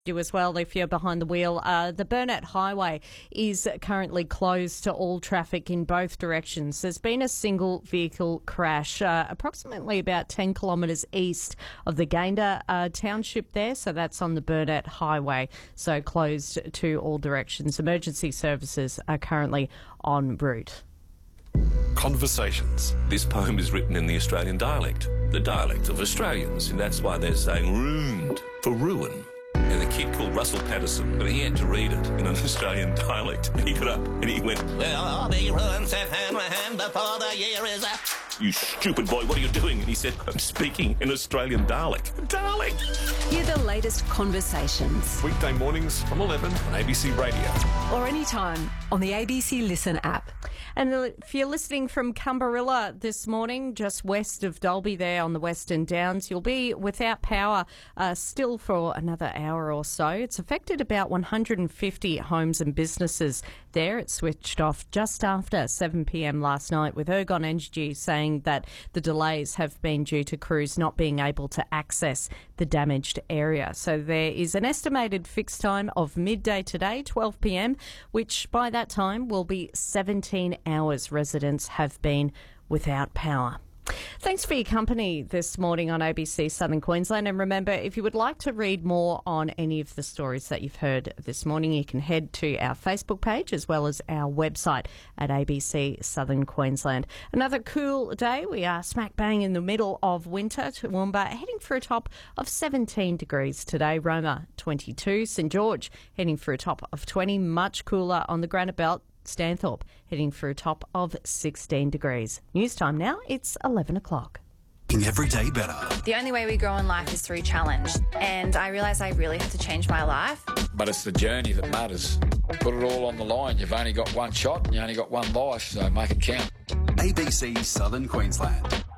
You as well if you're behind the wheel. The Burnett Highway is currently closed to all traffic in both directions. There's been a single vehicle crash approximately about 10 kilometres east of the Gayndah township there, so that's on the Burnett Highway, so closed to all directions. Emergency services are currently en route. Conversations. This poem is written in the Australian dialect, the dialect of Australians, and that's why they're saying ruined for ruin. And a kid called Russell Patterson, but he had to read it in an Australian dialect. He got up and he went, "Well, I'll be ruined, said Hanrahan, before the year is up." "You stupid boy, what are you doing?" And he said, "I'm speaking in Australian dialect." Dialect! Hear the latest conversations. Weekday mornings from 11 on ABC Radio. Or anytime on the ABC Listen app. And if you're listening from Cumberilla this morning, just west of Dalby there on the Western Downs, you'll be without power still for another hour or so. It's affected about 150 homes and businesses there. It switched off just after 7 p.m. last night, with Ergon Energy saying that the delays have been due to crews not being able to access the damaged area. So there is an estimated fixed time of midday today, 12 p.m, which by that time will be 17 hours residents have been without power. Thanks for your company this morning on ABC Southern Queensland. And remember, if you would like to read more on any of the stories that you've heard this morning, you can head to our Facebook page as well as our website at ABC Southern Queensland. Another cool day. We are smack bang in the middle of winter. Toowoomba heading for a top of 17 degrees today. Roma 22. St George heading for a top of 20. Much cooler on the Granite Belt. Stanthorpe heading for a top of 16 degrees. News time now, it's 11 o'clock. Every day better. The only way we grow in life is through challenge, and I realised I really had to change my life. But it's the journey that matters. Put it all on the line. You've only got one shot and you only got one life, so make it count. ABC Southern Queensland.